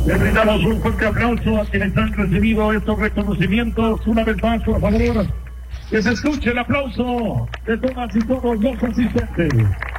Le brindamos un fuerte aplauso a quienes han recibido estos reconocimientos. Una vez más, por favor, que se escuche el aplauso de todas y todos los asistentes.